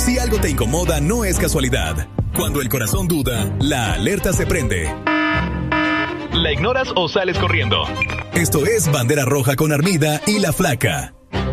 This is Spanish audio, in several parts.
Si algo te incomoda, no es casualidad. Cuando el corazón duda, la alerta se prende. ¿La ignoras o sales corriendo? Esto es Bandera Roja con Armida y La Flaca.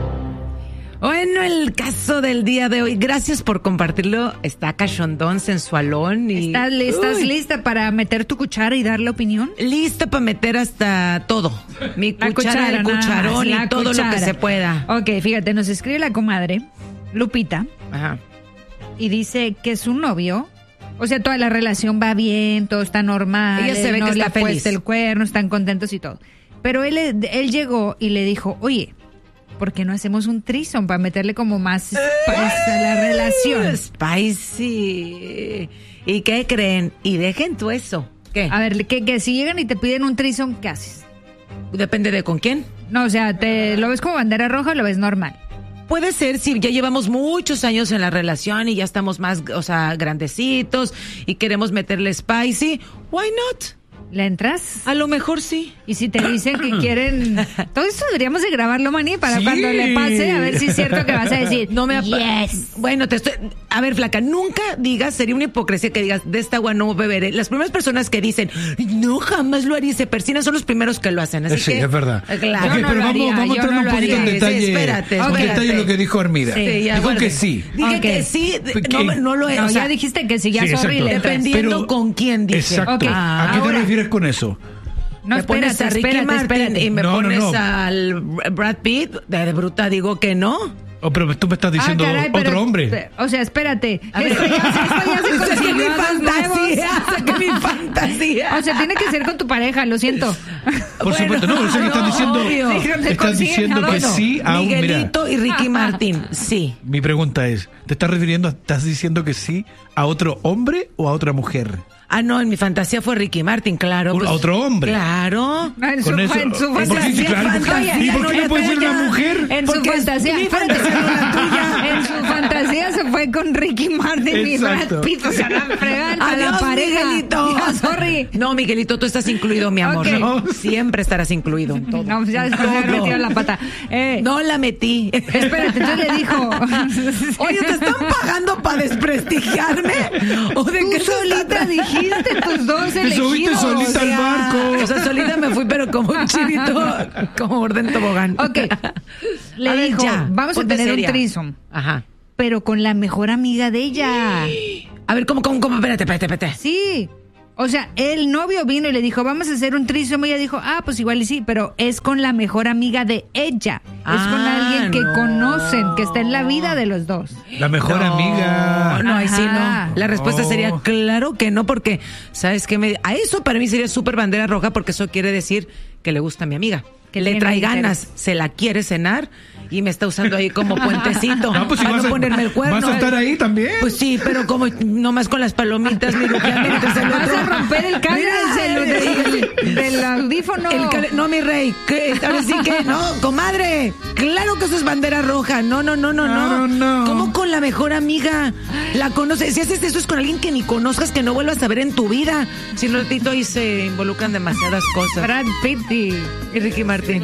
Bueno, el caso del día de hoy, gracias por compartirlo. Está cachondón, sensualón y... ¿Estás lista para meter tu cuchara y dar la opinión? Lista para meter hasta todo. Mi cuchara, el cucharón y todo lo que se pueda. Ok, fíjate, nos escribe la comadre, Lupita. Ajá. Y dice que su novio, o sea, toda la relación va bien, todo está normal. Ella se ve no que le está ha puesto feliz. el cuerno, están contentos y todo. Pero él llegó y le dijo, oye, ¿por qué no hacemos un threesome para meterle como más spice a la relación? Spicy. ¿Y qué creen? Y dejen tú eso. ¿Qué? A ver, que si llegan y te piden un threesome, ¿qué haces? Depende de con quién. No, o sea, ¿lo ves como bandera roja o lo ves normal? Puede ser si ya llevamos muchos años en la relación y ya estamos más, o sea, grandecitos y queremos meterle spicy. Why not? ¿Le entras? A lo mejor sí. Y si te dicen que quieren... Todo esto deberíamos de grabarlo, Mani, para cuando le pase, a ver si es cierto que vas a decir. No me yes. Bueno, a ver, Flaca, nunca digas, sería una hipocresía que digas, de esta agua no beberé. Las primeras personas que dicen, no, jamás lo haría y se persinan, son los primeros que lo hacen. Así sí, que, es verdad. Claro. Okay, pero vamos a entrar un poquito en detalle. Sí, espérate. En detalle lo que dijo Armida. Sí, ya, dijo bueno, que sí. Dije que sí, no lo es. No, o sea, ya dijiste que sí, ya sí, horrible. exacto. Dependiendo Pero- con quién dije. Exacto. Okay. ¿A qué te Ahora- refieres con eso? No, me pones a Ricky Martin y me No, pones no. al Brad Pitt, de bruta digo que no. Oh, pero tú me estás diciendo caray, pero- otro hombre. O sea, espérate. A ver, Esto ya se saqué mi consiguió a dos fantasía, nuevos. saqué mi fantasía. O sea, tiene que ser con tu pareja, lo siento. Por supuesto, no, sé que están diciendo, obvio. están diciendo que Bueno, sí a un... Mira, Miguelito y Ricky Martin, sí. mi pregunta es, ¿estás diciendo que sí a otro hombre o a otra mujer? Ah, no, en mi fantasía fue Ricky Martin, claro. ¿A otro hombre? Claro. No, en su Con eso- fantasía. ¿Por qué sí, claro? fantasía, ¿Y por no qué la no puede ser tuya? una mujer? En su Porque es fantasía, mi espérate, fantasía, no la tuya. en su fantasía se fue con Ricky Martin y Brad Exacto. Pitt, o sea, la fregan a la Adiós, pareja. Miguelito. Ya, sorry. No, Miguelito, tú estás incluido, mi amor. Ok. No, siempre estarás incluido en todo. No, ya después me Todo. metido la pata. No la metí. Espérate, entonces le dijo. Oye, ¿te están pagando para desprestigiarme? ¿O de Tú qué solita dijiste tus dos Te elegidos. subiste solita al barco. O sea, solita me fui, pero como un chivito, como orden tobogán. Ok. Le A ver, dijo, ya, vamos a ponte tener seria. un threesome, Ajá. pero con la mejor amiga de ella. A ver, ¿cómo? Espérate. Sí. O sea, el novio vino y le dijo, vamos a hacer un threesome. Y ella dijo, pues igual y sí, pero es con la mejor amiga de ella. Es con alguien que no. conocen, que está en la vida de los dos. La mejor amiga. No, ahí sí Ajá. no. La respuesta No. sería claro que no, porque, ¿sabes qué? A eso para mí sería súper bandera roja, porque eso quiere decir que le gusta a mi amiga. Que le tiene trae interés. ganas, se la quiere cenar y me está usando ahí como puentecito. No, pues si para no ponerme el cuerno. vas a estar ahí también. Pues sí, pero como nomás con las palomitas, mirujeando mientras el Vas otro... a romper el cable del audífono. No, mi rey, ahora sí que no, comadre. Claro que eso es bandera roja. No. No. ¿Cómo con la mejor amiga? La conoces. Si haces eso es con alguien que ni conozcas, que no vuelvas a ver en tu vida. Si no, ratito ahí se involucran demasiadas cosas. Brad Pitt y Y Ricky Martin.